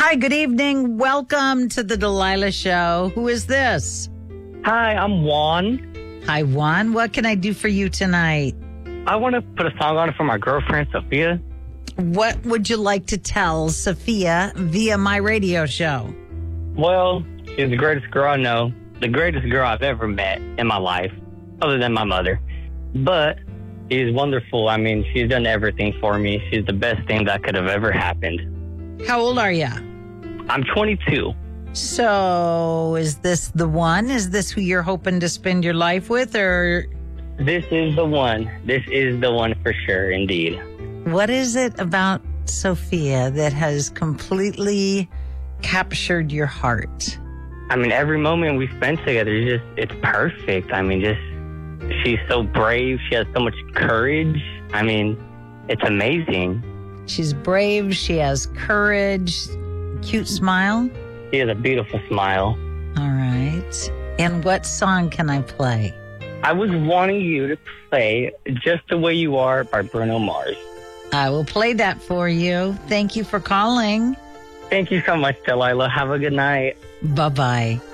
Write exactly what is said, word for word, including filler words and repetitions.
Hi, good evening. Welcome to the Delilah Show. Who is this? Hi, I'm Juan. Hi, Juan. What can I do for you tonight? I want to put a song on for my girlfriend, Sophia. What would you like to tell Sophia via my radio show? Well, she's the greatest girl I know, the greatest girl I've ever met in my life, other than my mother. But she's wonderful. I mean, she's done everything for me. She's the best thing that could have ever happened. How old are you? I'm twenty-two. So is this the one? Is this who you're hoping to spend your life with, or? This is the one. This is the one for sure, indeed. What is it about Sophia that has completely captured your heart? I mean, every moment we spend together is just, it's perfect. I mean, just, she's so brave. She has so much courage. I mean, it's amazing. She's brave. She has courage. Cute smile. She has a beautiful smile. All right. And what song can I play? I was wanting you to play Just the Way You Are by Bruno Mars. I will play that for you. Thank you for calling. Thank you so much, Delilah. Have a good night. Bye-bye.